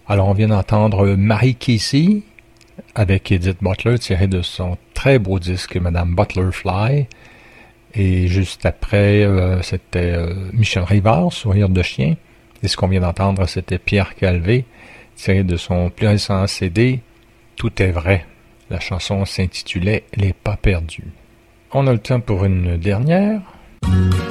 Alors, on vient d'entendre Marie Casey avec Edith Butler, tiré de son très beau disque Madame Butterfly. Et juste après, c'était Michel Rivard, Sourire de chien. Et ce qu'on vient d'entendre, c'était Pierre Calvé, tiré de son plus récent CD, Tout est vrai. La chanson s'intitulait Les pas perdus. On a le temps pour une dernière.